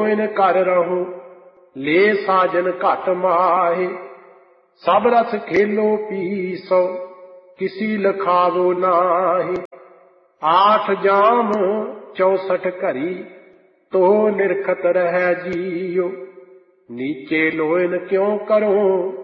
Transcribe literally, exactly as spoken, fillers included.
Lion ਕਰ ਰਹੋ, ਲੈ ਸਾਜਨ ਘਟ ਮਾਹੇ। ਸਭ ਰਸ ਖੇਲੋ ਪੀਸੋ, किसी लखावो नाही। आठ जाम चौसठ घरी, तो निरखत रह जियो। नीचे लोयन क्यों करो,